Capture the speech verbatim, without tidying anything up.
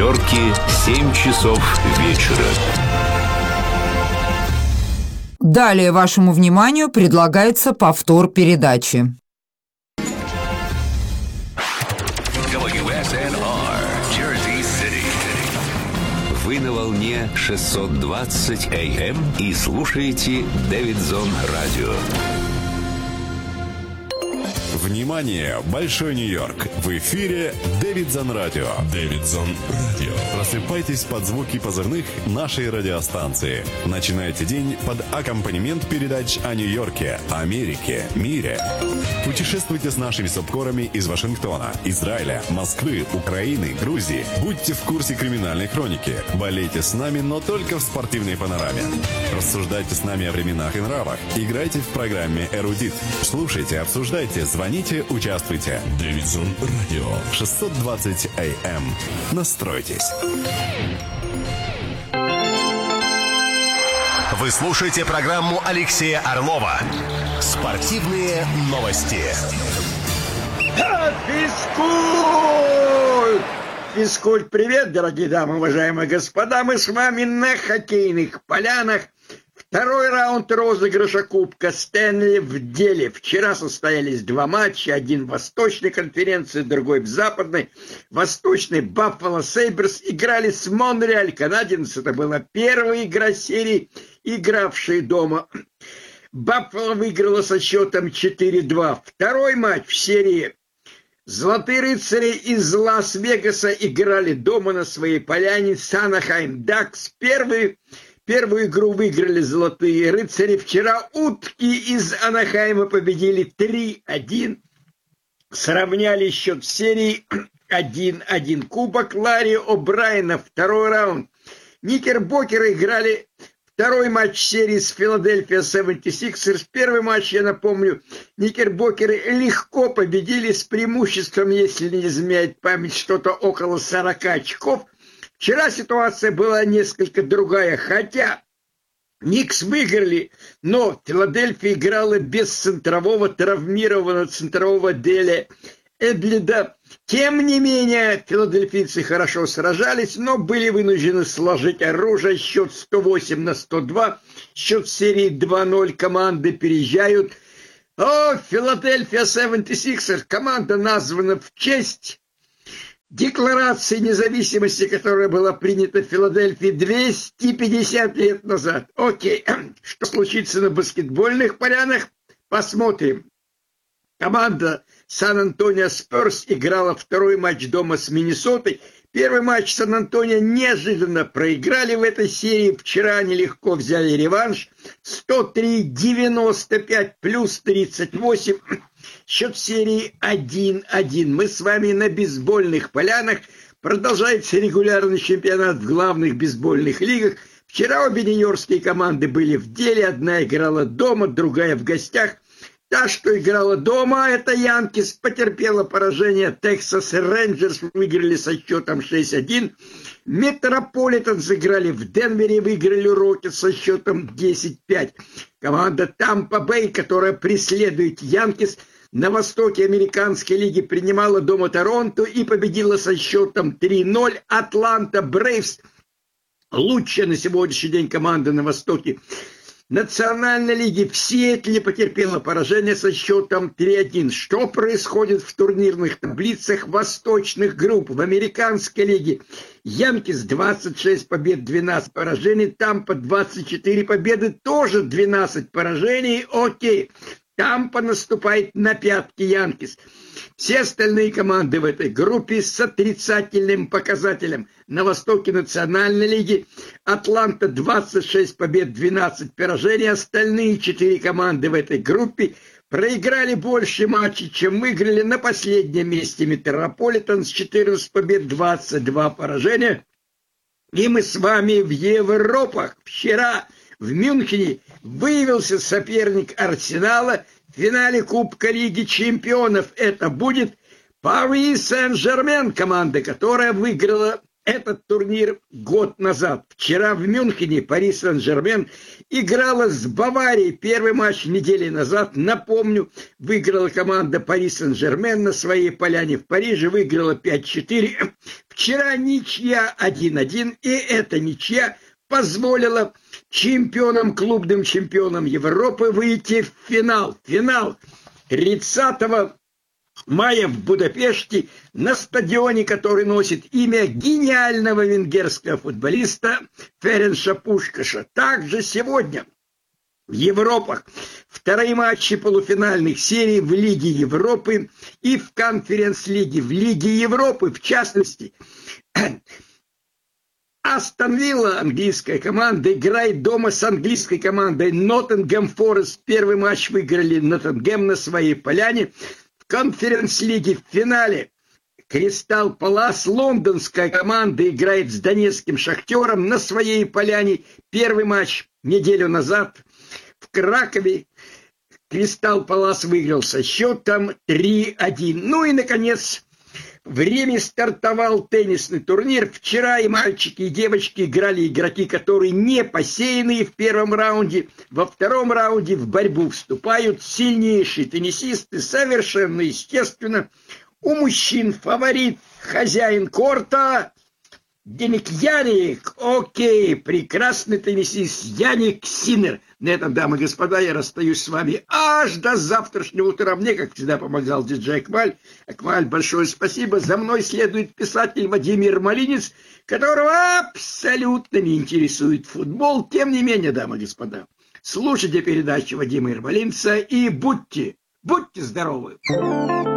Нью-Йорке семь часов вечера. Далее вашему вниманию предлагается повтор передачи. дабл ю эс эн ар, Jersey City. Вы на волне шестьсот двадцать эй эм и слушаете Дэвидсон Радио. Внимание! Большой Нью-Йорк! В эфире Дэвидсон Радио. Дэвидсон Радио. Просыпайтесь под звуки позывных нашей радиостанции. Начинайте день под аккомпанемент передач о Нью-Йорке, Америке, мире. Путешествуйте с нашими субкорами из Вашингтона, Израиля, Москвы, Украины, Грузии. Будьте в курсе криминальной хроники. Болейте с нами, но только в спортивной панораме. Рассуждайте с нами о временах и нравах. Играйте в программе «Эрудит». Слушайте, обсуждайте, звоните, участвуйте. Дэвидсон Радио. шестьсот двадцать эй эм. Настройтесь. Вы слушаете программу Алексея Орлова «Спортивные новости». Физкульт! Физкульт, привет, дорогие дамы, уважаемые господа. Мы с вами на хоккейных полянах. Второй раунд розыгрыша Кубка Стэнли в деле. Вчера состоялись два матча. Один в Восточной конференции, другой в Западной. Восточный Баффало Сейберс играли с Монреаль Канадиенс. Это была первая игра серии, игравшие дома. Баффало выиграла со счетом четыре-два. Второй матч в серии. Золотые рыцари из Лас-Вегаса играли дома на своей поляне с Анахайм Дакс. Первый... Первую игру выиграли золотые рыцари. Вчера утки из Анахайма победили три-один. Сравняли счет в серии один-один. Кубок Ларри О'Брайена. Второй раунд. Никербокеры играли второй матч серии с Филадельфия семьдесят шесть ерс. Первый матч, я напомню, Никербокеры легко победили с преимуществом, если не изменяет память, что-то около сорок очков. Вчера ситуация была несколько другая, хотя Никс выиграли, но Филадельфия играла без центрового, травмированного центрового Деля Эдлида. Тем не менее, филадельфийцы хорошо сражались, но были вынуждены сложить оружие. Счет сто восемь на сто два, счет серии два-ноль, команды переезжают. О, Филадельфия семьдесят шесть ерс, команда названа в честь Декларации независимости, которая была принята в Филадельфии двести пятьдесят лет назад. Окей, что случится на баскетбольных полянах, посмотрим. Команда Сан-Антонио Спёрс играла второй матч дома с Миннесотой. Первый матч Сан-Антонио неожиданно проиграли в этой серии. Вчера они легко взяли реванш. сто три девяносто пять плюс тридцать восемь. Счет серии один-один. Мы с вами на бейсбольных полянах. Продолжается регулярный чемпионат в главных бейсбольных лигах. Вчера обе нью-йоркские команды были в деле. Одна играла дома, другая в гостях. Та, что играла дома, это Янкис, потерпела поражение. Texas Rangers выиграли со счетом шесть-один. Метрополитенс играли в Денвере, выиграли Рокетс со счетом десять-пять. Команда Тампа Бэй, которая преследует Янкис, на востоке американской лиги принимала дома Торонто и победила со счетом три-ноль. Атланта Брейвс, лучшая на сегодняшний день команда на востоке Национальной лиги, в Сиэтле потерпела поражение со счетом три-один. Что происходит в турнирных таблицах восточных групп? В американской лиге Янкис двадцать шесть побед, двенадцать поражений. Тампа двадцать четыре победы, тоже двенадцать поражений. Окей. Тампа наступает на пятки Янкис. Все остальные команды в этой группе с отрицательным показателем. На востоке Национальной лиги Атланта двадцать шесть побед, двенадцать поражений. Остальные четыре команды в этой группе проиграли больше матчей, чем выиграли. На последнем месте Метрополитенс четырнадцать побед, двадцать два поражения. И мы с вами в Европах. Вчера в Мюнхене выявился соперник Арсенала в финале Кубка Лиги Чемпионов. Это будет Пари Сен-Жермен, команда, которая выиграла этот турнир год назад. Вчера в Мюнхене Пари Сен-Жермен играла с Баварией. Первый матч недели назад. Напомню, выиграла команда Пари Сен-Жермен на своей поляне в Париже. Выиграла пять четыре. Вчера ничья один один. И эта ничья позволила чемпионам, клубным чемпионам Европы выйти в финал. Финал тридцатого мая в Будапеште на стадионе, который носит имя гениального венгерского футболиста Ференча Пушкаша. Также сегодня в Европах вторые матчи полуфинальных серий в Лиге Европы и в Конференц-лиге. В Лиге Европы, в частности, Астон Вилла, английская команда, играет дома с английской командой Ноттингем Форест. Первый матч выиграли Ноттингем на своей поляне. В Конференц-лиге в финале Кристал Палас, лондонская команда, играет с донецким Шахтером на своей поляне. Первый матч неделю назад в Кракове Кристал Палас выиграл со счетом три один. Ну и, наконец, в Риме стартовал теннисный турнир. Вчера и мальчики, и девочки играли игроки, которые не посеянные в первом раунде. Во втором раунде в борьбу вступают сильнейшие теннисисты. Совершенно естественно, у мужчин фаворит, хозяин корта Денис Яник. Окей, прекрасный теннисист Яник Синнер. На этом, дамы и господа, я расстаюсь с вами аж до завтрашнего утра. Мне, как всегда, помогал диджей Акмаль. Акмаль, большое спасибо. За мной следует писатель Владимир Малинец, которого абсолютно не интересует футбол. Тем не менее, дамы и господа, слушайте передачу Вадима Ермолинца и будьте, будьте здоровы.